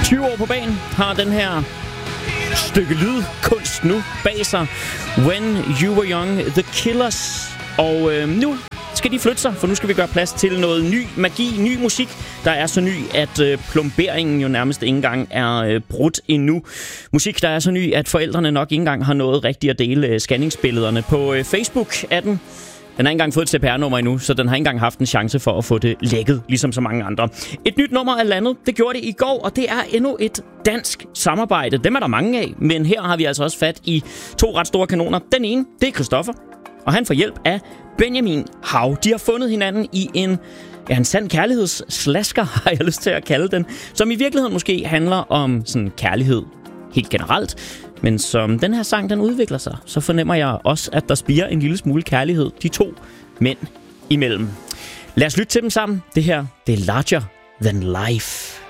20 år på banen har den her stykke lydkunst nu bag sig. When You Were Young, The Killers. Og nu skal de flytte sig, for nu skal vi gøre plads til noget ny magi, ny musik, der er så ny, at plomberingen jo nærmest ikke engang er brudt endnu. Musik, der er så ny, at forældrene nok ikke engang har nået rigtigt at dele scanningsbillederne. På Facebook er den. Den har ikke engang fået et CPR-nummer endnu, så den har ikke engang haft en chance for at få det lækket, ligesom så mange andre. Et nyt nummer er landet. Det gjorde det i går, og det er endnu et dansk samarbejde. Dem er der mange af, men her har vi altså også fat i 2 ret store kanoner. Den ene, det er Christoffer, og han får hjælp af Benjamin Hav. De har fundet hinanden i en sand kærlighedsslasker, har jeg lyst til at kalde den, som i virkeligheden måske handler om sådan kærlighed helt generelt. Men som den her sang, den udvikler sig, så fornemmer jeg også, at der spirer en lille smule kærlighed de 2 mænd imellem. Lad os lytte til dem sammen. Det her, det er Larger Than Life.